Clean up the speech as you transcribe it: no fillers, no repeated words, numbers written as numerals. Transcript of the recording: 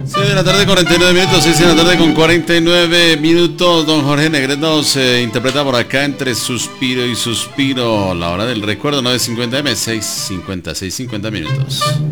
6 de la tarde, 49 minutos, 6 de la tarde con 49 minutos. Don Jorge Negrete nos interpreta por acá entre suspiro y suspiro. La hora del recuerdo, 9:50 M, 6:50 minutos.